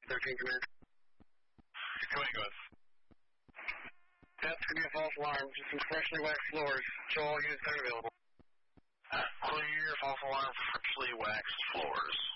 13 command. Go ahead, guys. That's going to be a false alarm. Just some freshly waxed floors. Show all units that are available. Clear, false alarm, freshly waxed floors.